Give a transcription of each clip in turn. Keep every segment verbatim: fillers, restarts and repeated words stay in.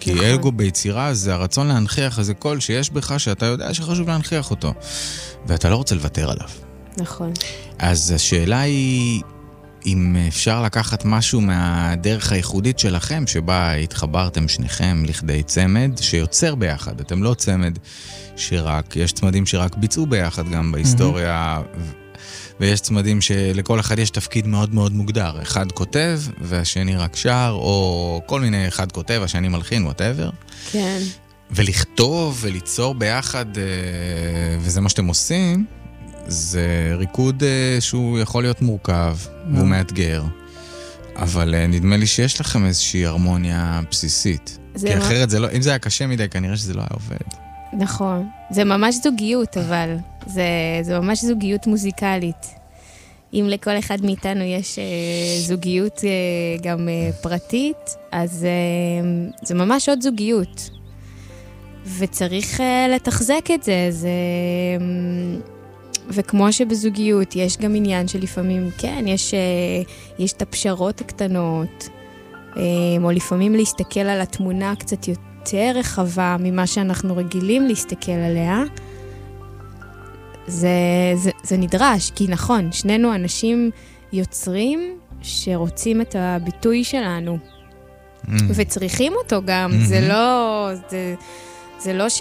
כי נכון. אגו ביצירה זה הרצון להנחיח איזה קול שיש בך שאתה יודע שחשוב להנחיח אותו, ואתה לא רוצה לוותר עליו. נכון. אז השאלה היא, אם אפשר לקחת משהו מהדרך הייחודית שלכם, שבה התחברתם שניכם לכדי צמד שיוצר ביחד. אתם לא צמד שרק, יש צמדים שרק ביצעו ביחד גם בהיסטוריה, ויש צמדים שלכל אחד יש תפקיד מאוד מאוד מוגדר. אחד כותב והשני רק שר, או כל מיני, אחד כותב, השני מלחין, whatever. כן. ולכתוב וליצור ביחד, וזה מה שאתם עושים, זה ריקוד שהוא יכול להיות מורכב, והוא מאתגר. אבל נדמה לי שיש לכם איזושהי הרמוניה בסיסית. כי אחרת זה לא, אם זה היה קשה מדי, כנראה שזה לא היה עובד. נכון. זה ממש זוגיות, אבל זה, זה ממש זוגיות מוזיקלית. אם לכל אחד מאיתנו יש אה, זוגיות אה, גם אה, פרטית, אז אה, זה ממש עוד זוגיות. וצריך אה, לתחזק את זה. זה אה, וכמו שבזוגיות יש גם עניין שלפעמים, כן, יש, אה, יש את הפשרות הקטנות, אה, או לפעמים להסתכל על התמונה קצת יותר, יותר רחבה ממה שאנחנו רגילים להסתכל עליה, זה, זה, זה נדרש, כי נכון, שנינו אנשים יוצרים שרוצים את הביטוי שלנו, mm. וצריכים אותו גם, mm-hmm. זה לא, זה, זה לא ש...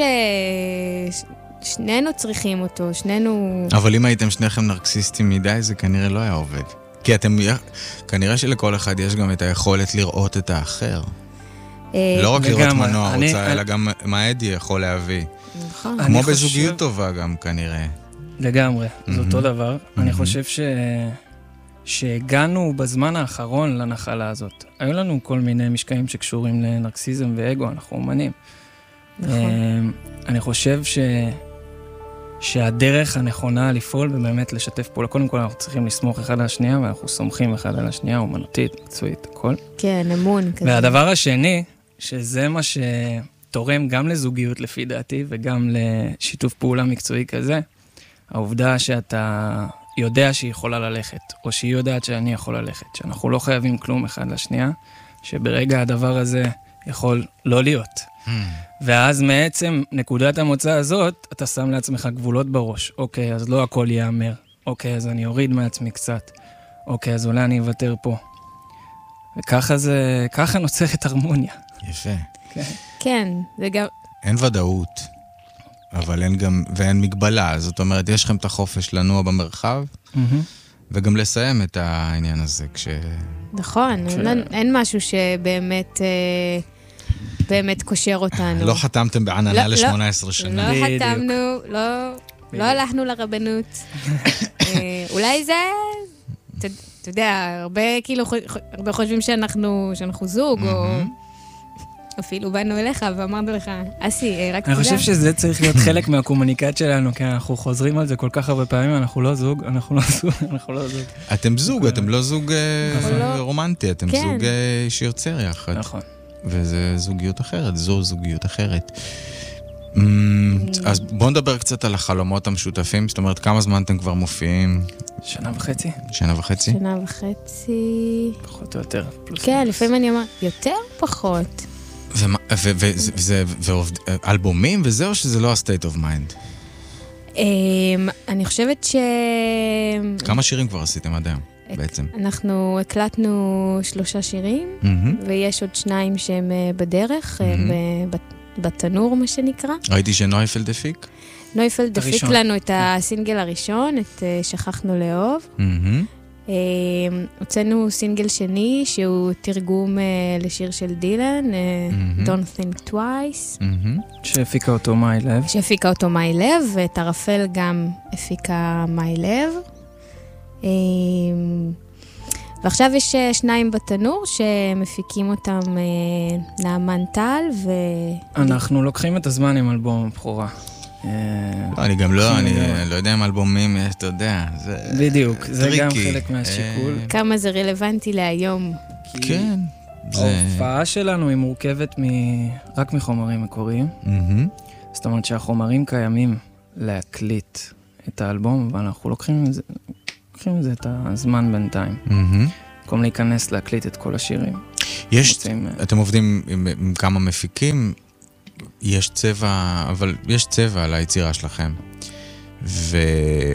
שנינו צריכים אותו, שנינו... אבל אם הייתם שניכם נרקסיסטים מדי, זה כנראה לא היה עובד. כי אתם, כנראה שלכל אחד יש גם את היכולת לראות את האחר. לא רק לראות מה נועה רוצה, אלא גם מה אדי יכול להביא. כמו בזוגיות טובה גם, כנראה. לגמרי, זה אותו דבר. אני חושב שהגענו בזמן האחרון לנחלה הזאת. היו לנו כל מיני משקעים שקשורים לנרקסיזם ואגו, אנחנו אומנים. אני חושב שהדרך הנכונה לפעול ובאמת לשתף פעולה, קודם כל אנחנו צריכים לסמוך אחד על השנייה, ואנחנו סומכים אחד על השנייה, אומנותית, מקצועית, הכל. כן, אמון כזה. והדבר השני, שזה מה שתורם גם לזוגיות לפי דעתי, וגם לשיתוף פעולה מקצועי כזה, העובדה שאתה יודע שהיא יכולה ללכת, או שהיא יודעת שאני יכול ללכת, שאנחנו לא חייבים כלום אחד לשנייה, שברגע הדבר הזה יכול לא להיות. Hmm. ואז מעצם נקודת המוצא הזאת, אתה שם לעצמך גבולות בראש. אוקיי, אז לא הכל יאמר. אוקיי, אז אני אוריד מעצמי קצת. אוקיי, אז אולי אני אוותר פה. וככה זה, ככה נוצרת הרמוניה. יפה. כן. כן, זה גם... אין ודאות, אבל אין גם, ואין מגבלה. זאת אומרת, יש לכם את החופש לנוע במרחב, mm-hmm. וגם לסיים את העניין הזה כש... נכון, כש... אין, אין משהו שבאמת... אה... באמת קושר אותנו. לא חתמתם בעננה ל-שמונה עשרה שנה. לא חתמנו, לא הלכנו לרבנות. אולי זה, אתה יודע, הרבה חושבים שאנחנו זוג, או אפילו באנו אליך ואמרנו לך, אסי, רק תודה. אני חושב שזה צריך להיות חלק מהקומוניקציה שלנו, כי אנחנו חוזרים על זה כל כך הרבה פעמים, אנחנו לא זוג, אנחנו לא זוג, אנחנו לא זוג. אתם זוג, אתם לא זוג רומנטי, אתם זוג שיוצר יחד. נכון. וזה זוגיות אחרת, זו זוגיות אחרת. אז בואו נדבר קצת על החלומות המשותפים, זאת אומרת, כמה זמן אתם כבר מופיעים? שנה וחצי. שנה וחצי? שנה וחצי. פחות או יותר. כן, לפעמים אני אומר, יותר פחות. וזה אלבומים וזה, או שזה לא ה-state of mind? אני חושבת ש... כמה שירים כבר עשיתם עד היום? בעצם. אנחנו הקלטנו שלושה שירים, mm-hmm. ויש עוד שניים שהם בדרך, mm-hmm. בתנור מה שנקרא. ראיתי שנויפלד הפיק? נויפלד הפיק לנו את הסינגל הראשון, את שכחנו לאהוב. Mm-hmm. הוצאנו סינגל שני, שהוא תרגום לשיר של דילן, mm-hmm. Don't Think Twice. Mm-hmm. שהפיקה אותו מי לב. שהפיקה אותו מי לב, ואת הרפל גם הפיקה מי לב. ועכשיו יש שניים בתנור שמפיקים אותם נעמן טל ו... אנחנו לוקחים את הזמן עם אלבום הבכורה. אני גם לא, אני לא יודע אם אלבומים, אתה יודע, זה טריקי. בדיוק, זה גם חלק מהשיקול. כמה זה רלוונטי להיום. כן. ההופעה שלנו היא מורכבת רק מחומרים מקוריים. זאת אומרת שהחומרים קיימים להקליט את האלבום, אבל אנחנו לוקחים את זה... לוקחים את זה את הזמן בינתיים. במקום להיכנס להקליט את כל השירים. יש, מוצאים... אתם עובדים עם, עם כמה מפיקים, יש צבע, אבל יש צבע על היצירה שלכם. וזאת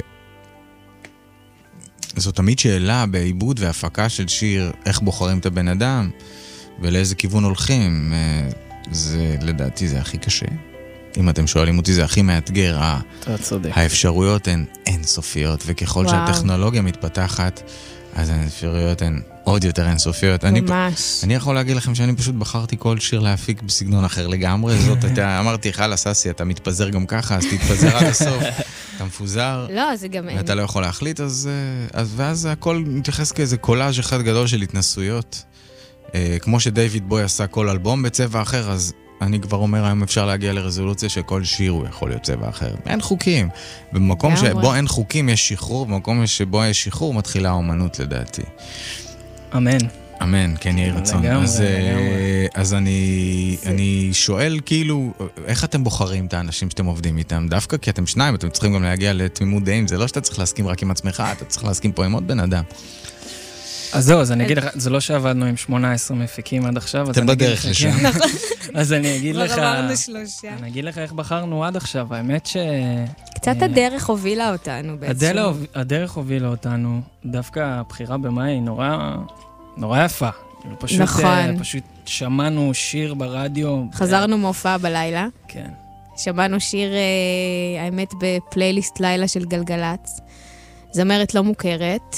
תמיד שאלה בעיבוד והפקה של שיר, איך בוחרים את הבן אדם, ולאיזה כיוון הולכים. זה, לדעתי, זה הכי קשה. אם אתם שואלים אותי, זה הכי מאתגר. האפשרויות הן אינסופיות, וככל וואו. שהטכנולוגיה מתפתחת, אז האפשרויות הן עוד יותר אינסופיות. ממש. אני, אני יכול להגיד לכם שאני פשוט בחרתי כל שיר להפיק בסגנון אחר לגמרי. זאת הייתה, אמרתי, חלה ססי, אתה מתפזר גם ככה, אז תתפזר עד הסוף. אתה מפוזר. לא, זה גם אין. ואתה לא יכול להחליט, אז, אז, ואז הכל מתייחס כאיזה קולאז' אחד גדול של התנסויות. כמו שדייוויד בוי עשה כל אלבום בצבע אחר, אז אני כבר אומר, היום אפשר להגיע לרזולוציה שכל שיר הוא יכול להיות צבע אחר. אין חוקים. במקום שבו אין חוקים יש שחרור, במקום שבו יש שחרור מתחילה האומנות לדעתי. אמן. אמן, כן יהיה רצון. לגמרי, אז, לגמרי. אז אני, אני שואל כאילו, איך אתם בוחרים את האנשים שאתם עובדים איתם? דווקא כי אתם שניים, אתם צריכים גם להגיע לתמימות דעים. זה לא שאתה צריך להסכים רק עם עצמך, אתה צריך להסכים פה עם עוד בן אדם. אז זהו, אז אני אגיד לך, זה לא שעבדנו עם שמונה עשרה מפיקים עד עכשיו. אתם בדרך לשם. אז אני אגיד לך... כבר עברנו שלושה. אני אגיד לך איך בחרנו עד עכשיו. האמת ש... קצת הדרך הובילה אותנו בעצם. הדרך הובילה אותנו. דווקא הבחירה במאי היא נורא... נורא יפה. נכון. פשוט שמענו שיר ברדיו. חזרנו מהופעה בלילה. כן. שמענו שיר, האמת, בפלייליסט לילה של גלגלץ. זמרת לא מוכרת.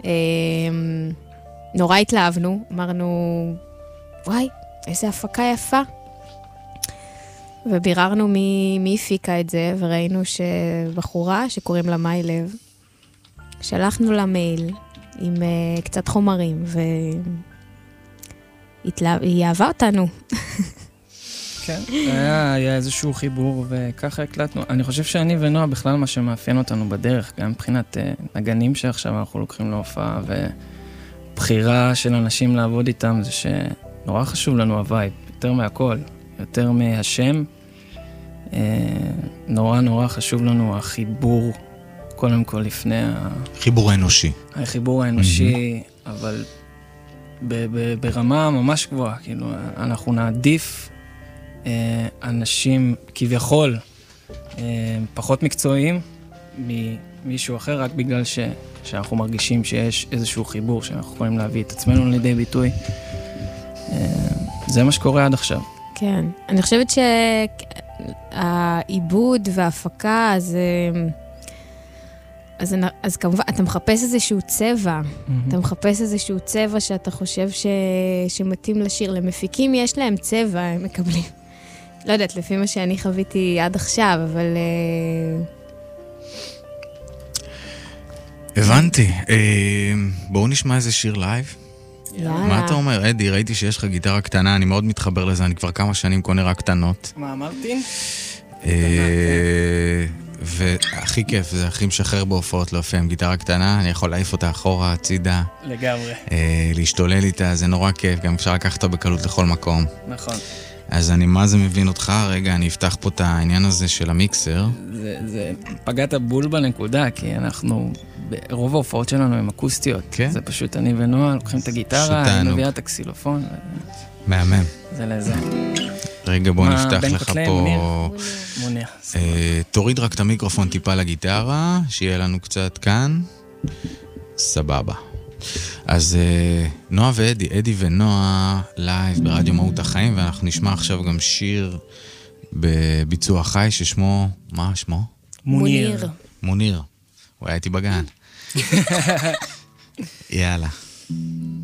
נורא התלהבנו, אמרנו, וואי, איזה הפקה יפה. וביררנו מי, מי הפיקה את זה, וראינו שבחורה שקוראים לה מאי לב, שלחנו לה מייל עם uh, קצת חומרים, והיא אהבה אותנו. כן, היה, היה איזשהו חיבור, וככה הקלטנו. אני חושב שאני ונועה בכלל מה שמאפיין אותנו בדרך, גם מבחינת uh, נגנים שעכשיו אנחנו לוקחים להופעה, ובחירה של אנשים לעבוד איתם, זה שנורא חשוב לנו הווייב, יותר מהכל, יותר מהשם. Uh, נורא נורא חשוב לנו החיבור, קודם כל לפני ה... חיבור האנושי. החיבור האנושי, mm-hmm. אבל ב- ב- ברמה ממש גבוהה, כאילו, אנחנו נעדיף אנשים כביכול פחות מקצועיים ממישהו אחר, רק בגלל ש, שאנחנו מרגישים שיש איזשהו חיבור שאנחנו יכולים להביא את עצמנו לידי ביטוי. זה מה שקורה עד עכשיו. כן, אני חושבת שהעיבוד וההפקה, אז, אז, אז כמובן, אתה מחפש איזשהו צבע, mm-hmm. אתה מחפש איזשהו צבע שאתה חושב ש, שמתאים לשיר. למפיקים יש להם צבע, הם מקבלים. לא יודעת, לפי מה שאני חוויתי עד עכשיו, אבל... הבנתי. בואו נשמע איזה שיר לייב. יאללה. מה אתה אומר, אדי? ראיתי שיש לך גיטרה קטנה, אני מאוד מתחבר לזה, אני כבר כמה שנים קונה רק קטנות. מה אמרתי? והכי כיף, זה הכי משחרר בהופעות להופיע עם גיטרה קטנה, אני יכול להעיף אותה אחורה, הצידה. לגמרי. להשתולל איתה, זה נורא כיף, גם אפשר לקחת אותה בקלות לכל מקום. נכון. אז אני מה זה מבין אותך, רגע, אני אפתח פה את העניין הזה של המיקסר. זה, זה פגעת בול בנקודה, כי אנחנו, רוב ההופעות שלנו הן אקוסטיות. כן? זה פשוט אני ונועה, לוקחים את הגיטרה, אני מביאה את הקסילופון. ו... מהמם. זה לזה. רגע, בוא נפתח לך קוטלי, פה... מוניר. מוניר. אה, תוריד רק את המיקרופון טיפה לגיטרה, שיהיה לנו קצת כאן. סבבה. אז נועה ואדי, אדי ונועה לייב ברדיו מהות החיים, ואנחנו נשמע עכשיו גם שיר בביצוע חי ששמו, מה שמו? מוניר. מוניר. הוא היה איתי בגן. יאללה.